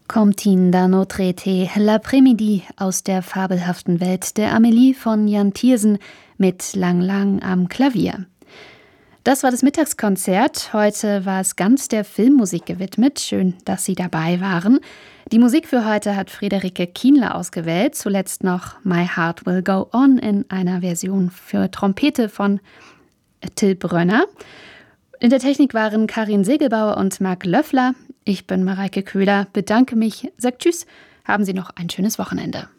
Comptine d'un autre été, l'après-midi aus der fabelhaften Welt der Amélie von Jan Tiersen mit Lang Lang am Klavier. Das war das Mittagskonzert. Heute war es ganz der Filmmusik gewidmet. Schön, dass Sie dabei waren. Die Musik für heute hat Friederike Kienle ausgewählt. Zuletzt noch My Heart Will Go On in einer Version für Trompete von Till Brönner. In der Technik waren Karin Segelbauer und Marc Löffler. Ich bin Mareike Köhler, bedanke mich, sage Tschüss, haben Sie noch ein schönes Wochenende.